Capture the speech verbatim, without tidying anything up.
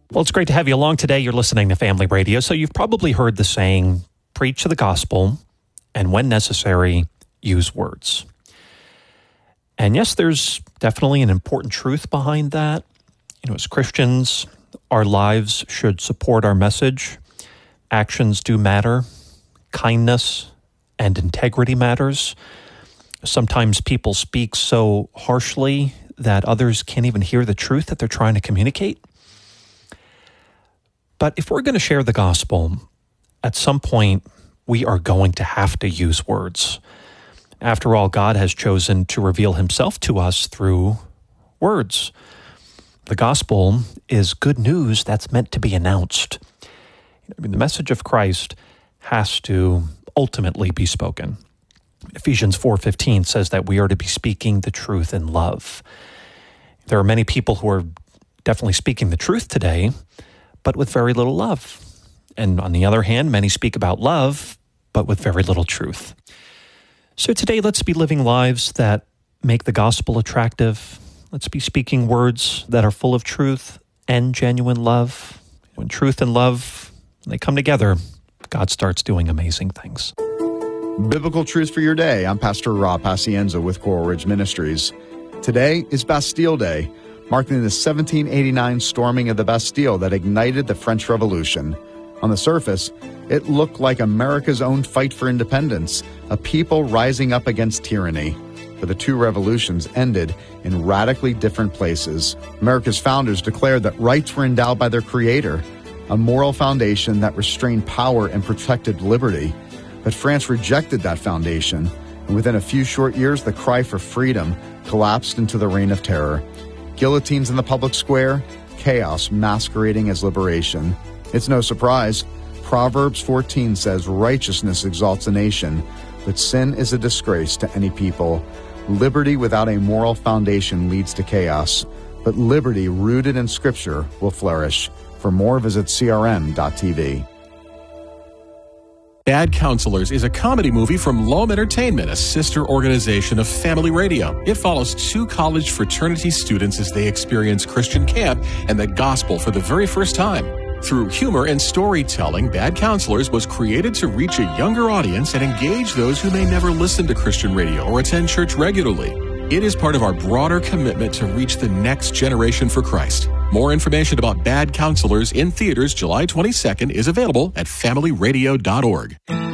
Well, it's great to have you along today. You're listening to Family Radio, so you've probably heard the saying, preach the gospel, and when necessary, use words. And yes, there's definitely an important truth behind that. You know, as Christians, our lives should support our message. Actions do matter. Kindness and integrity matters. Sometimes people speak so harshly that others can't even hear the truth that they're trying to communicate. But if we're going to share the gospel, at some point, we are going to have to use words. After all, God has chosen to reveal himself to us through words. The gospel is good news that's meant to be announced. I mean, the message of Christ has to ultimately be spoken. Ephesians four fifteen says that we are to be speaking the truth in love. There are many people who are definitely speaking the truth today, but with very little love. And on the other hand, many speak about love, but with very little truth. So today, let's be living lives that make the gospel attractive. Let's be speaking words that are full of truth and genuine love. When truth and love, when they come together, God starts doing amazing things. Biblical Truth for Your Day. I'm Pastor Rob Pacienza with Coral Ridge Ministries. Today is Bastille Day, marking the seventeen eighty-nine storming of the Bastille that ignited the French Revolution. On the surface, it looked like America's own fight for independence, a people rising up against tyranny. But the two revolutions ended in radically different places. America's founders declared that rights were endowed by their Creator, a moral foundation that restrained power and protected liberty. But France rejected that foundation, and within a few short years, the cry for freedom collapsed into the reign of terror. Guillotines in the public square, chaos masquerading as liberation. It's no surprise. Proverbs fourteen says, righteousness exalts a nation, but sin is a disgrace to any people. Liberty without a moral foundation leads to chaos, but liberty rooted in Scripture will flourish. For more, visit C R M dot T V. Bad Counselors is a comedy movie from Loam Entertainment, a sister organization of Family Radio. It follows two college fraternity students as they experience Christian camp and the gospel for the very first time. Through humor and storytelling, Bad Counselors was created to reach a younger audience and engage those who may never listen to Christian radio or attend church regularly. It is part of our broader commitment to reach the next generation for Christ. More information about Bad Counselors in theaters July twenty-second is available at family radio dot org.